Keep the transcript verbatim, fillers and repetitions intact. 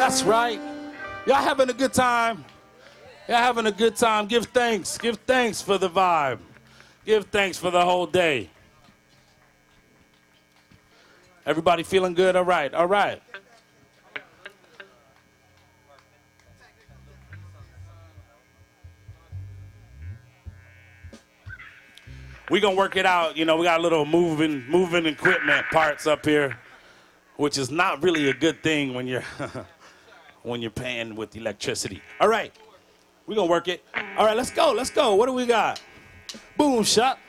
That's right. Y'all having a good time? Y'all having a good time? Give thanks. Give thanks for the vibe. Give thanks for the whole day. Everybody feeling good? All right. All right. We're going to work it out. You know, we got a little moving moving equipment parts up here, which is not really a good thing when you're when you're paying with electricity. All right. We're going to work it. All right, let's go. Let's go. What do we got? Boom shot.